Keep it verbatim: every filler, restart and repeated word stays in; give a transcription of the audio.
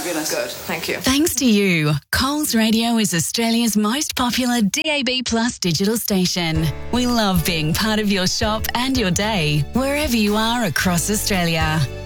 fabulous. Good, thank you. Thanks to you, Coles Radio is Australia's most popular D A B Plus digital station. We love being part of your shop and your day, wherever you are across Australia.